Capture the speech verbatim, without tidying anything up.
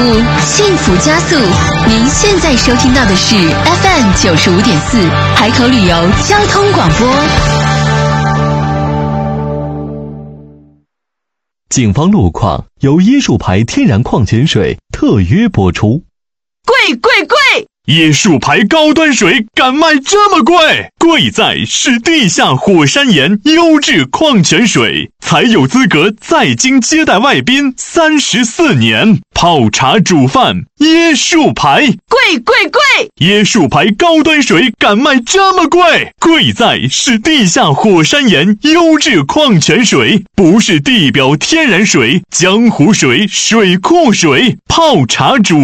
务，幸福加速。您现在收听到的是 F M 九十五点四海口旅游交通广播。 警方路况由椰树牌天然矿泉水特约播出。 贵贵贵！ 椰树牌高端水敢卖这么贵？贵在是地下火山岩优质矿泉水，才有资格在京接待外宾三十四年。泡茶煮饭，椰树牌， 贵贵贵！ 椰树牌高端水敢卖这么贵？贵在是地下火山岩优质矿泉水，不是地表天然水、江湖水、水库水，泡茶煮